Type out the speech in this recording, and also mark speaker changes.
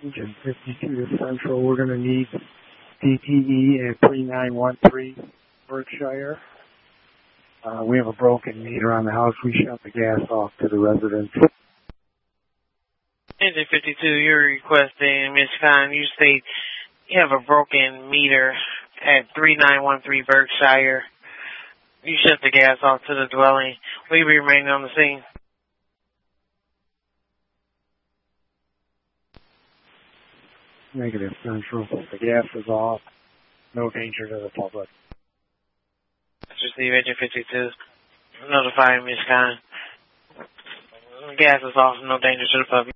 Speaker 1: Engine 52 to Central, we're going to need DTE at 3913 Berkshire. We have a broken meter on the house. We shut the gas off to the residents.
Speaker 2: Engine 52, you're requesting, Ms. Khan, you state you have a broken meter at 3913 Berkshire. You shut the gas off to the dwelling. Will you be remaining on the scene?
Speaker 1: Negative, Central. The gas is off. No danger to the public.
Speaker 2: Receive Engine 52. Notifying Ms. Khan. The gas is off. No danger to the public.